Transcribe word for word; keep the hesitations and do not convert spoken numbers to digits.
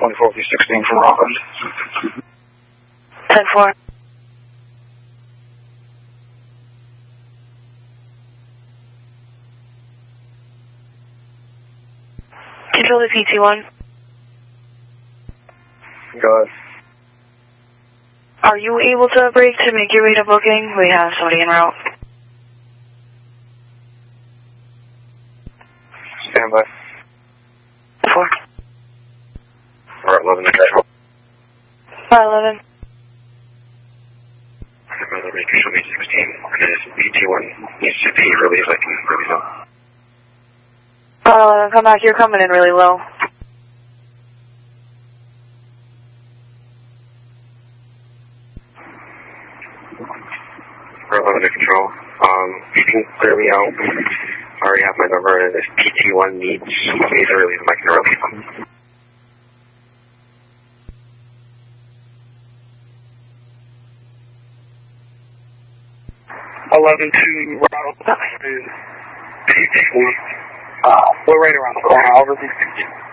twenty-four V sixteen from Rockland. ten four. Control the P T one. Go ahead. Are you able to break to make your way to booking? We have somebody en route. Stand by. Four. Alright, eleven to control. Five eleven. Brother, make your show me sixteen. This B T one needs to be released like really low. Five eleven, come back. You're coming in really low. eleven to control. Um, you can clear me out. I already have my number, and this P T one needs me to release my release. eleven to route P T one. Uh, we're right around the corner. I'll release it.